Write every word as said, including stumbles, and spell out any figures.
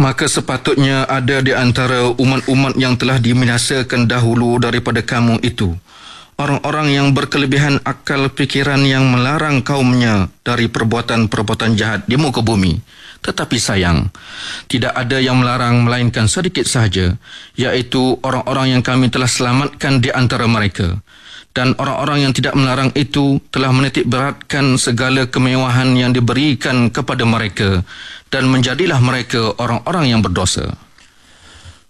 Maka sepatutnya ada di antara umat-umat yang telah dibinasakan dahulu daripada kamu itu orang-orang yang berkelebihan akal fikiran yang melarang kaumnya dari perbuatan-perbuatan jahat di muka bumi. Tetapi sayang, tidak ada yang melarang melainkan sedikit sahaja, iaitu orang-orang yang kami telah selamatkan di antara mereka. Dan orang-orang yang tidak melarang itu telah menitik beratkan segala kemewahan yang diberikan kepada mereka, dan menjadilah mereka orang-orang yang berdosa.